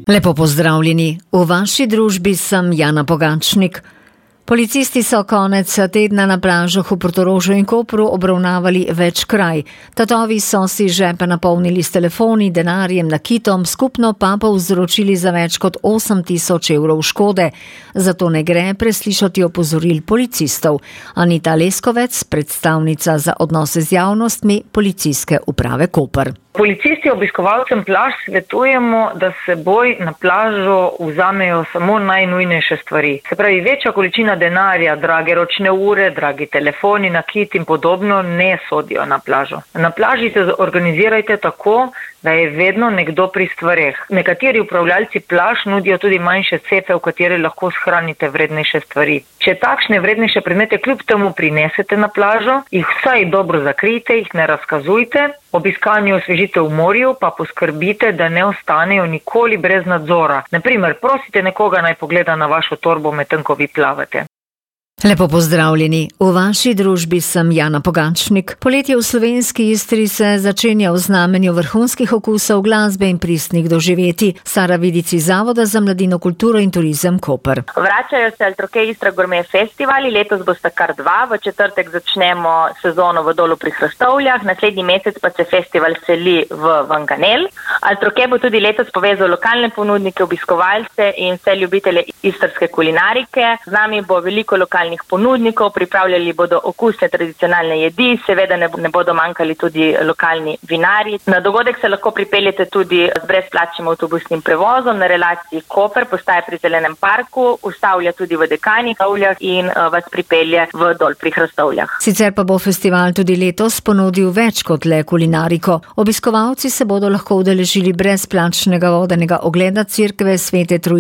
Lepo pozdravljeni. V vaši družbi sem Jana Pogačnik. Policisti so konec tedna na plažah v Portorožu in Kopru obravnavali več kraj. Tatovi so si žepe napolnili s telefoni, denarjem, nakitom, skupno pa povzročili za več kot 8.000 evrov škode. Zato ne gre preslišati opozoril policistov. Anita Leskovec, predstavnica za odnose z javnostmi Policijske uprave Koper. Policisti obiskovalcem plaž svetujemo, da seboj na plažo vzamejo samo najnujnejše stvari. Se pravi, večja količina denarja, drage ročne ure, dragi telefoni, nakit in podobno ne sodijo na plažo. Na plaži se organizirajte tako, da je vedno nekdo pri stvareh. Nekateri upravljalci plaž nudijo tudi manjše sefe, v katere lahko shranite vrednejše stvari. Če takšne vrednejše predmete kljub temu prinesete na plažo, jih vsaj dobro zakrijte, jih ne razkazujte. Ob iskanju osvežitev v morju pa poskrbite, da ne ostanejo nikoli brez nadzora. Naprimer, prosite nekoga naj pogleda na vašo torbo, medtem ko vi plavate. Lepo pozdravljeni. V vaši družbi sem Jana Pogačnik. Poletje v slovenski Istri se začenja v znamenju vrhunskih okusov, glasbe in pristnih doživetij. Sara Vidic iz Zavoda za mladino, kulturo in turizem Koper. Vračajo se Altroke Istra Gourmet festivali, letos bosta kar dva. V četrtek začnemo sezono v Dolu pri Hrastovljah, naslednji mesec pa se festival seli v Vanganel. Altroke bo tudi letos povezal lokalne ponudnike, obiskovalce in vse ljubitelje istrske kulinarike. Z nami bo veliko lokalnih ponudnikov, pripravljali bodo okusne tradicionalne jedi, seveda ne bodo manjkali tudi lokalni vinarji. Na dogodek se lahko pripeljete tudi z brezplačnim avtobusnim prevozom na relaciji Koper, postaje pri Zelenem parku, ustavlja tudi v Dekanih Avljah in vas pripelje v Dol pri Hrastovljah. Sicer pa bo festival tudi letos ponudil več kot le kulinariko. Obiskovalci se bodo lahko udeležili brezplačnega vodenega ogleda cerkve Svete Trojice